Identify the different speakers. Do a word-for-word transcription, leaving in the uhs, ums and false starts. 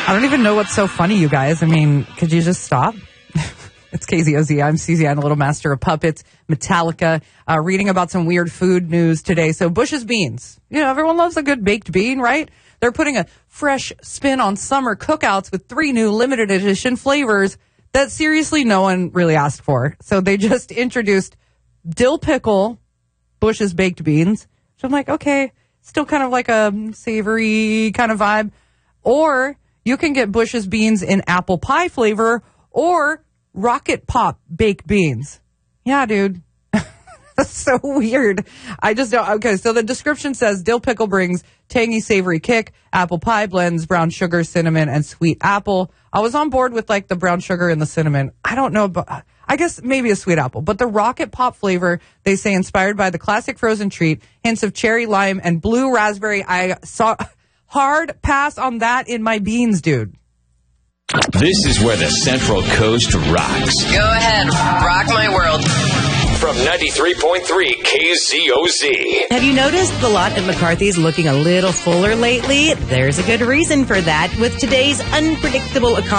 Speaker 1: I don't even know what's so funny, you guys. I mean, could you just stop? It's K Z O Z. I'm C Z. I'm the Little Master of Puppets, Metallica, uh, reading about some weird food news today. So Bush's Beans. You know, everyone loves a good baked bean, right? They're putting a fresh spin on summer cookouts with three new limited edition flavors that seriously no one really asked for. So they just introduced dill pickle Bush's baked beans. So I'm like, okay, still kind of like a savory kind of vibe. Or you can get Bush's beans in apple pie flavor or Rocket Pop baked beans. Yeah, dude. That's so weird. I just don't. Okay, so the description says dill pickle brings tangy, savory kick. Apple pie blends brown sugar, cinnamon, and sweet apple. I was on board with like the brown sugar and the cinnamon. I don't know, but I guess maybe a sweet apple. But the Rocket Pop flavor, they say inspired by the classic frozen treat, hints of cherry, lime, and blue raspberry. I saw hard pass on that in my beans, dude.
Speaker 2: This is where the Central Coast rocks.
Speaker 3: Go ahead, rock my world.
Speaker 2: From ninety-three point three K Z O Z.
Speaker 4: Have you noticed the lot at McCarthy's looking a little fuller lately? There's a good reason for that. With today's unpredictable economy,